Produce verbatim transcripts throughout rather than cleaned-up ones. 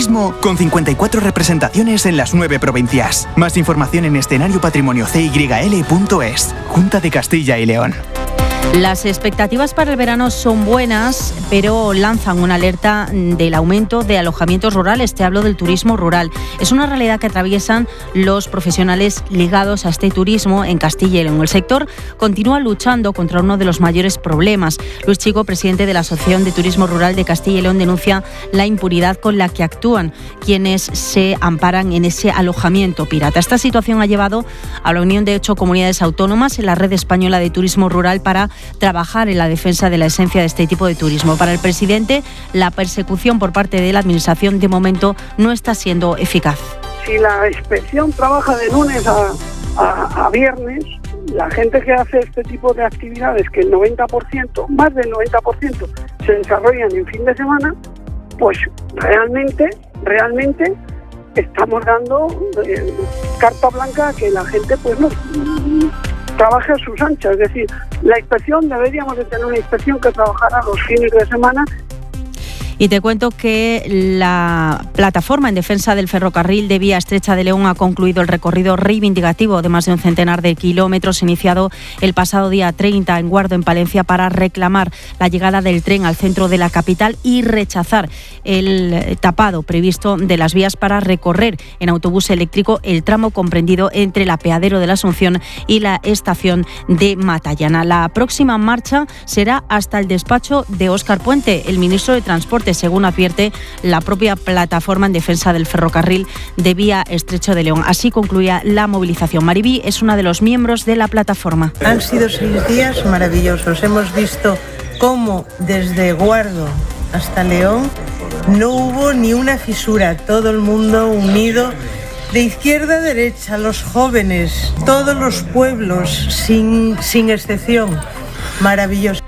turismo con cincuenta y cuatro representaciones en las nueve provincias. Más información en escenario patrimonio c y l punto es. Junta de Castilla y León. Las expectativas para el verano son buenas, pero lanzan una alerta del aumento de alojamientos rurales. Te hablo del turismo rural. Es una realidad que atraviesan los profesionales ligados a este turismo en Castilla y León. El sector continúa luchando contra uno de los mayores problemas. Luis Chico, presidente de la Asociación de Turismo Rural de Castilla y León, denuncia la impunidad con la que actúan quienes se amparan en ese alojamiento pirata. Esta situación ha llevado a la unión de ocho comunidades autónomas en la Red Española de Turismo Rural para trabajar en la defensa de la esencia de este tipo de turismo. Para el presidente, la persecución por parte de la Administración de momento no está siendo eficaz. Si la inspección trabaja de lunes a, a, a viernes, la gente que hace este tipo de actividades, que el noventa por ciento, más del noventa por ciento, se desarrollan en fin de semana, pues realmente, realmente estamos dando eh, carta blanca a que la gente pues no trabaje a sus anchas. Es decir, la inspección, deberíamos de tener una inspección que trabajara los fines de semana. Y te cuento que la plataforma en defensa del ferrocarril de Vía Estrecha de León ha concluido el recorrido reivindicativo de más de un centenar de kilómetros iniciado el pasado día treinta en Guardo, en Palencia, para reclamar la llegada del tren al centro de la capital y rechazar el tapado previsto de las vías para recorrer en autobús eléctrico el tramo comprendido entre el apeadero de la Asunción y la estación de Matallana. La próxima marcha será hasta el despacho de Óscar Puente, el ministro de Transporte, según advierte la propia plataforma en defensa del ferrocarril de Vía Estrecho de León. Así concluía la movilización. Maribí es una de los miembros de la plataforma. Han sido seis días maravillosos. Hemos visto cómo desde Guardo hasta León no hubo ni una fisura. Todo el mundo unido, de izquierda a derecha, los jóvenes, todos los pueblos, sin, sin excepción. Maravilloso.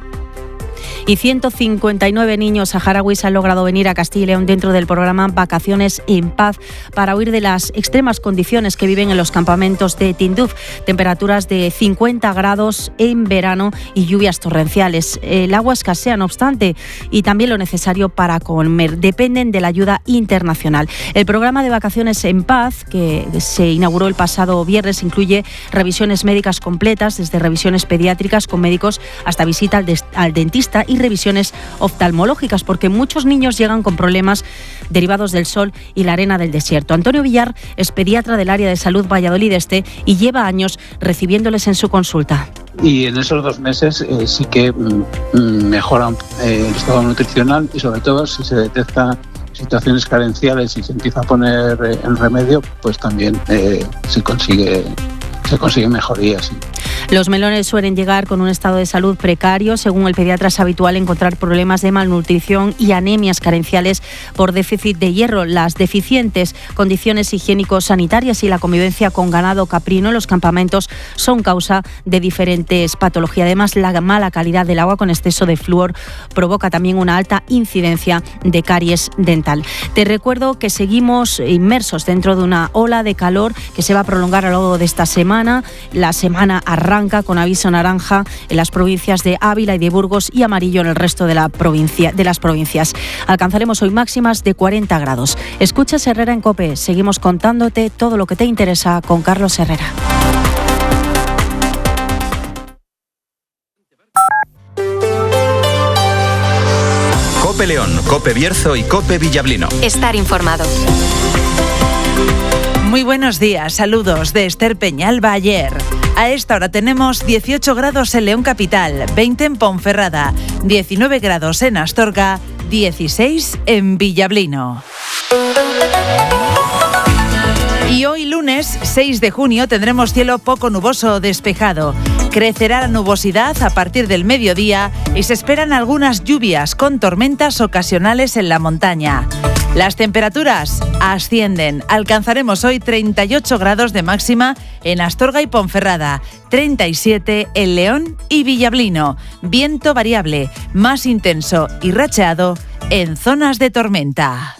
Y ciento cincuenta y nueve niños saharauis han logrado venir a Castilla y León dentro del programa Vacaciones en Paz para huir de las extremas condiciones que viven en los campamentos de Tinduf. Temperaturas de cincuenta grados en verano y lluvias torrenciales. El agua escasea, no obstante, y también lo necesario para comer. Dependen de la ayuda internacional. El programa de Vacaciones en Paz, que se inauguró el pasado viernes, incluye revisiones médicas completas, desde revisiones pediátricas con médicos hasta visita al, des- al dentista y revisiones oftalmológicas, porque muchos niños llegan con problemas derivados del sol y la arena del desierto. Antonio Villar es pediatra del área de salud Valladolid Este y lleva años recibiéndoles en su consulta. Y en esos dos meses eh, sí que mm, mejoran eh, el estado nutricional y sobre todo si se detectan situaciones carenciales y se empieza a poner eh, en remedio, pues también eh, se consigue se consiguen mejorías. Sí. Los melones suelen llegar con un estado de salud precario. Según el pediatra, es habitual encontrar problemas de malnutrición y anemias carenciales por déficit de hierro. Las deficientes condiciones higiénico-sanitarias y la convivencia con ganado caprino en los campamentos son causa de diferentes patologías. Además, la mala calidad del agua con exceso de flúor provoca también una alta incidencia de caries dental. Te recuerdo que seguimos inmersos dentro de una ola de calor que se va a prolongar a lo largo de esta semana. La semana arranca con aviso naranja en las provincias de Ávila y de Burgos y amarillo en el resto de, la provincia, de las provincias. Alcanzaremos hoy máximas de cuarenta grados. Escuchas Herrera en COPE. Seguimos contándote todo lo que te interesa con Carlos Herrera. COPE León, COPE Bierzo y COPE Villablino. Estar informado. Muy buenos días, saludos de Esther Peñalba ayer. A esta hora tenemos dieciocho grados en León Capital, veinte en Ponferrada, diecinueve grados en Astorga, dieciséis en Villablino. Y hoy lunes seis de junio tendremos cielo poco nuboso o despejado. Crecerá la nubosidad a partir del mediodía y se esperan algunas lluvias con tormentas ocasionales en la montaña. Las temperaturas ascienden. Alcanzaremos hoy treinta y ocho grados de máxima en Astorga y Ponferrada, treinta y siete en León y Villablino. Viento variable, más intenso y racheado en zonas de tormenta.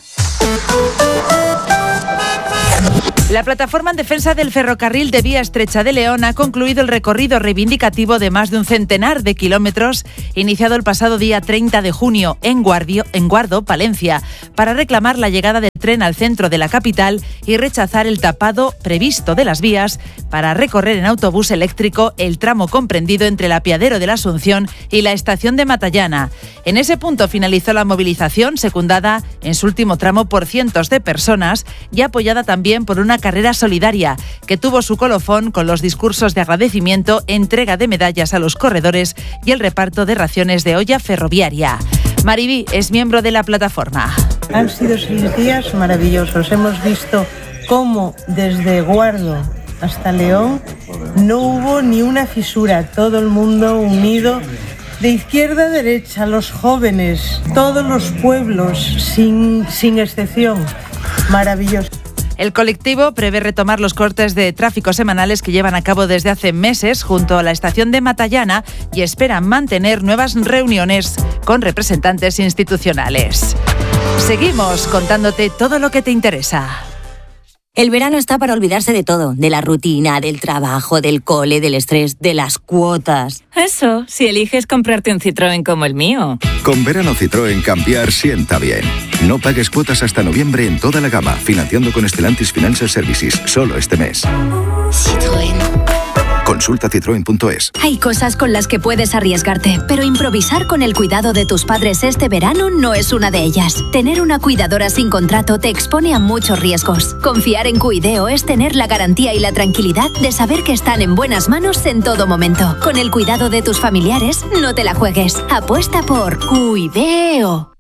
La plataforma en defensa del ferrocarril de Vía Estrecha de León ha concluido el recorrido reivindicativo de más de un centenar de kilómetros iniciado el pasado día treinta de junio en Guardio, en Guardo, Palencia, para reclamar la llegada del tren al centro de la capital y rechazar el tapado previsto de las vías para recorrer en autobús eléctrico el tramo comprendido entre el apeadero de la Asunción y la estación de Matallana. En ese punto finalizó la movilización, secundada en su último tramo por cientos de personas y apoyada también por una carrera solidaria que tuvo su colofón con los discursos de agradecimiento, entrega de medallas a los corredores y el reparto de raciones de olla ferroviaria. Mariví es miembro de la plataforma. Han sido seis días maravillosos. Hemos visto cómo desde Guardo hasta León no hubo ni una fisura. Todo el mundo unido, de izquierda a derecha, los jóvenes, todos los pueblos, sin, sin excepción. Maravilloso. El colectivo prevé retomar los cortes de tráfico semanales que llevan a cabo desde hace meses junto a la estación de Matallana y esperan mantener nuevas reuniones con representantes institucionales. Seguimos contándote todo lo que te interesa. El verano está para olvidarse de todo, de la rutina, del trabajo, del cole, del estrés, de las cuotas. Eso, si eliges comprarte un Citroën como el mío. Con verano Citroën cambiar sienta bien. No pagues cuotas hasta noviembre en toda la gama, financiando con Stellantis Financial Services, solo este mes. Citroën. Consulta citroen punto es. Hay cosas con las que puedes arriesgarte, pero improvisar con el cuidado de tus padres este verano no es una de ellas. Tener una cuidadora sin contrato te expone a muchos riesgos. Confiar en Cuideo es tener la garantía y la tranquilidad de saber que están en buenas manos en todo momento. Con el cuidado de tus familiares, no te la juegues. Apuesta por Cuideo.